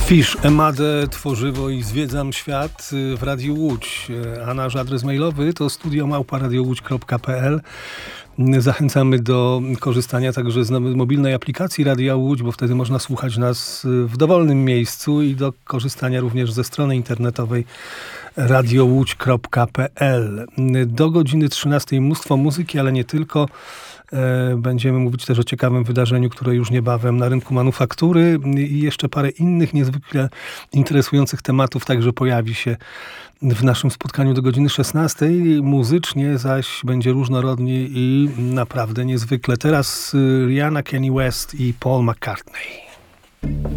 Fisz, Emadę, Tworzywo i Zwiedzam Świat w Radiu Łódź. A nasz adres mailowy to studio@radiowłódź.pl. Zachęcamy do korzystania także z mobilnej aplikacji Radia Łódź, bo wtedy można słuchać nas w dowolnym miejscu i do korzystania również ze strony internetowej radiowłódź.pl. Do godziny 13 mnóstwo muzyki, ale nie tylko. Będziemy mówić też o ciekawym wydarzeniu, które już niebawem na rynku manufaktury i jeszcze parę innych niezwykle interesujących tematów także pojawi się w naszym spotkaniu do godziny 16. Muzycznie zaś będzie różnorodnie i naprawdę niezwykle. Teraz Rihanna, Kanye West i Paul McCartney.